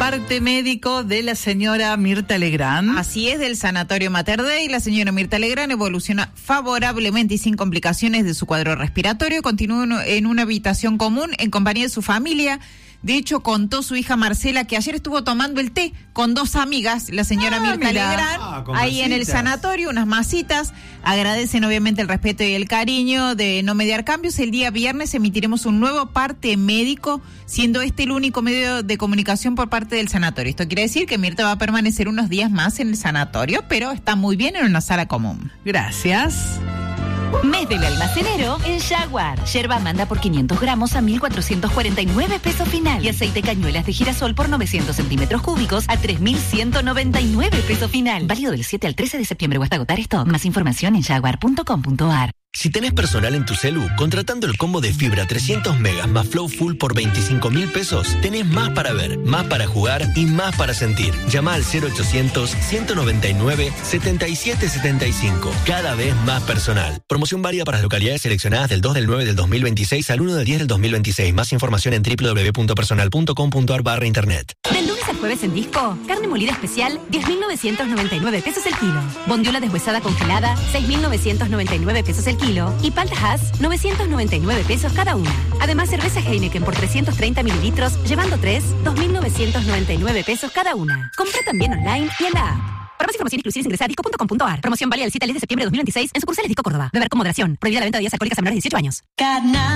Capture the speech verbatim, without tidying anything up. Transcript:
parte médico de la señora Mirta Legrand. Así es, del Sanatorio Mater Dei. La señora Mirta Legrand evoluciona favorablemente y sin complicaciones de su cuadro respiratorio. Continúa en una habitación común en compañía de su familia. De hecho, contó su hija Marcela que ayer estuvo tomando el té con dos amigas, la señora ah, Mirta mira. Legrand, ah, ahí masitas. En el sanatorio, unas masitas. Agradecen obviamente el respeto y el cariño de no mediar cambios. El día viernes emitiremos un nuevo parte médico, siendo este el único medio de comunicación por parte del sanatorio. Esto quiere decir que Mirta va a permanecer unos días más en el sanatorio, pero está muy bien en una sala común. Gracias. Mes del almacenero en Jaguar. Yerba manda por quinientos gramos a mil cuatrocientos cuarenta y nueve pesos final. Y aceite cañuelas de girasol por novecientos centímetros cúbicos a tres mil ciento noventa y nueve pesos final. Válido del siete al trece de septiembre o hasta agotar stock. Más información en jaguar punto com punto a r. Si tenés personal en tu celu, contratando el combo de fibra trescientos megas más Flow Full por veinticinco mil pesos, tenés más para ver, más para jugar y más para sentir. Llama al cero ochocientos, ciento noventa y nueve, setenta y siete setenta y cinco. Cada vez más personal. Promoción válida para las localidades seleccionadas del dos del nueve del dos mil veintiséis al uno del diez del dos mil veintiséis. Más información en doble u doble u doble u punto personal punto com punto a r barra internet. Del lunes al jueves en Disco, carne molida especial, diez mil novecientos noventa y nueve pesos el kilo. Bondiola deshuesada congelada, seis mil novecientos noventa y nueve pesos el kilo. Y palta Hass, novecientos noventa y nueve pesos cada una. Además, cerveza Heineken por trescientos treinta mililitros, llevando tres, dos mil novecientos noventa y nueve pesos cada una. Compra también online y en la app. Para más información inclusive ingresa a disco punto com punto a r. Promoción válida del siete al diez de septiembre de dos mil veintiséis en sucursales Disco Córdoba. Beber con moderación. Prohibida la venta de bebidas alcohólicas a menores de dieciocho años. Carna.